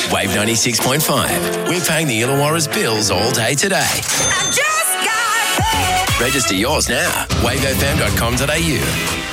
Wave 96.5. We're paying the Illawarra's bills all day today. I just got paid. Register yours now. wavefm.com.au.